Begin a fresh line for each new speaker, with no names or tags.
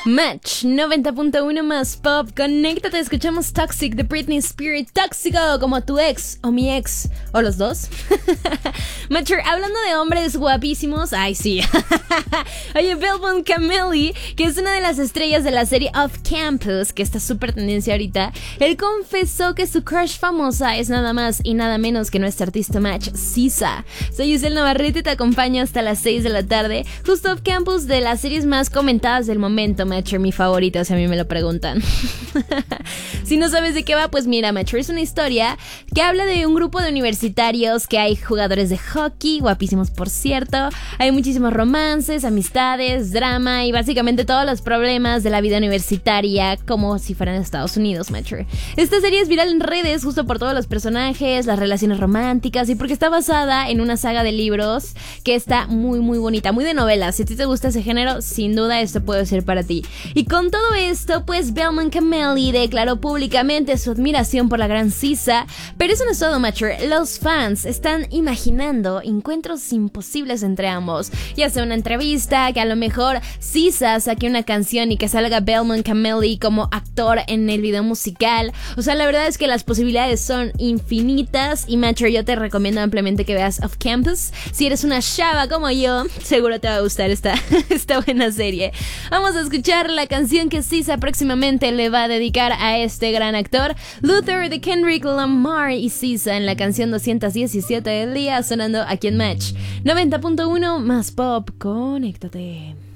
Match 90.1 más pop. Conéctate, escuchamos Toxic de Britney Spears. Tóxico como tu ex o mi ex o los dos. Matcher, hablando de hombres guapísimos. Ay, sí. Oye, Belmont Cameli, que es una de las estrellas de la serie Off Campus, que está súper tendencia ahorita, él confesó que su crush famosa es nada más y nada menos que nuestra artista Match, Sisa. Soy Giselle Navarrete y te acompaño hasta las 6 de la tarde. Justo Off Campus, de las series más comentadas del momento, Matcher, mi favorita, si a mí me lo preguntan. Si no sabes de qué va, pues mira, Matcher, es una historia que habla de un grupo de universitarios, que hay jugadores de hockey, guapísimos por cierto, hay muchísimos romances, amistades, drama y básicamente todos los problemas de la vida universitaria como si fueran Estados Unidos, Matcher. Esta serie es viral en redes justo por todos los personajes, las relaciones románticas y porque está basada en una saga de libros que está muy muy bonita, muy de novela. Si a ti te gusta ese género, sin duda esto puede ser para ti. Y con todo esto, pues Belmont Cameli declaró públicamente su admiración por la gran Sisa, pero eso no es todo, Matcher. Los fans están imaginando encuentros imposibles entre ambos, ya sea una entrevista, que a lo mejor Sisa saque una canción y que salga Belmont Cameli como actor en el video musical. O sea, la verdad es que las posibilidades son infinitas y Matcher, yo te recomiendo ampliamente que veas Off Campus. Si eres una chava como yo, seguro te va a gustar esta buena serie. Vamos a escuchar la canción que Sisa próximamente le va a dedicar a este gran actor, Luther de Kendrick Lamar y Sisa, en la canción 217 del día, sonando aquí en Match 90.1 más pop. Conéctate.